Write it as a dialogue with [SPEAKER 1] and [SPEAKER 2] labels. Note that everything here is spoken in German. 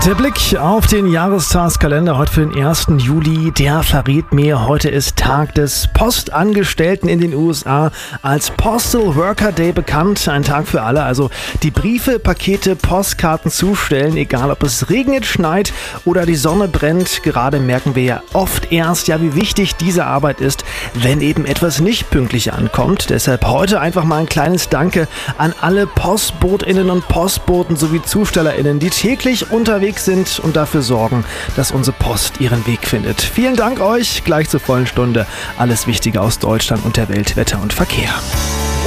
[SPEAKER 1] Der Blick auf den Jahrestagskalender heute für den 1. Juli, der verrät mir, heute ist Tag des Postangestellten in den USA, als Postal Worker Day bekannt. Ein Tag für alle, also die Briefe, Pakete, Postkarten zustellen, egal ob es regnet, schneit oder die Sonne brennt. Gerade merken wir ja oft erst, wie wichtig diese Arbeit ist, wenn eben etwas nicht pünktlich ankommt. Deshalb heute einfach mal ein kleines Danke an alle PostbotInnen und Postboten sowie ZustellerInnen, die täglich unterwegs sind und dafür sorgen, dass unsere Post ihren Weg findet. Vielen Dank euch, gleich zur vollen Stunde. Alles Wichtige aus Deutschland und der Welt, Wetter und Verkehr.